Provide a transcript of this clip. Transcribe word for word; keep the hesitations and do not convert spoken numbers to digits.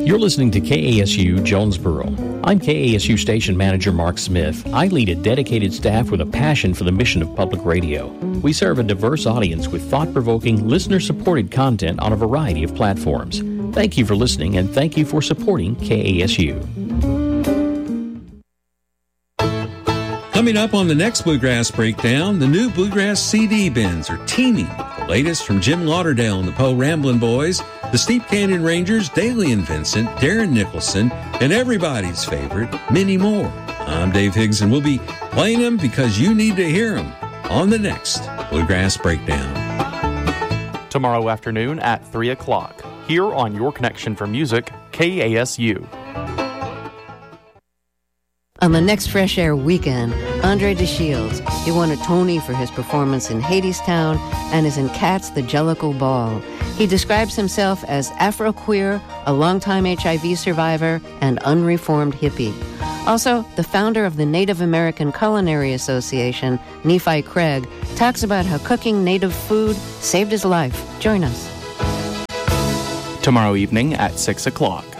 You're listening to K A S U Jonesboro. I'm K A S U Station Manager Mark Smith. I lead a dedicated staff with a passion for the mission of public radio. We serve a diverse audience with thought-provoking, listener-supported content on a variety of platforms. Thank you for listening, and thank you for supporting K A S U. Coming up on the next Bluegrass Breakdown, the new Bluegrass C D bins are teeming with the latest from Jim Lauderdale and the Poe Ramblin' Boys, the Steep Canyon Rangers, Daly and Vincent, Darren Nicholson, and everybody's favorite, many more. I'm Dave Higgs, and we'll be playing them because you need to hear them on the next Bluegrass Breakdown. Tomorrow afternoon at three o'clock, here on Your Connection for Music, K A S U. On the next Fresh Air weekend, Andre DeShields, he won a Tony for his performance in Hadestown and is in Cats the Jellicle Ball. He describes himself as Afro-queer, a longtime H I V survivor, and unreformed hippie. Also, the founder of the Native American Culinary Association, Nephi Craig, talks about how cooking native food saved his life. Join us. Tomorrow evening at six o'clock.